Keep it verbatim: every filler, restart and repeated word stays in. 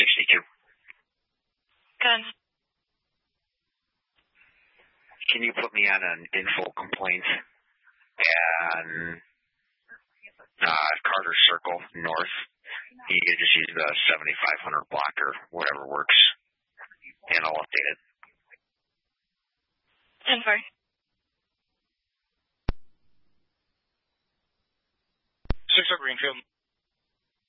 sixty-two. Good. Can you put me on an info complaint and uh, Carter Circle North? You can just use the seventy-five hundred block or whatever works, and I'll update it. ten four. six oh Greenfield.